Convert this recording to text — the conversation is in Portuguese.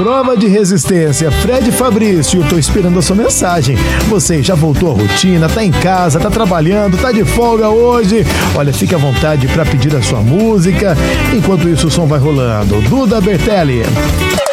Prova de resistência, Fred Fabrício, tô esperando a sua mensagem. Você já voltou à rotina, tá em casa, tá trabalhando, tá de folga hoje? Olha, fique à vontade para pedir a sua música. Enquanto isso, o som vai rolando. Duda Bertelli.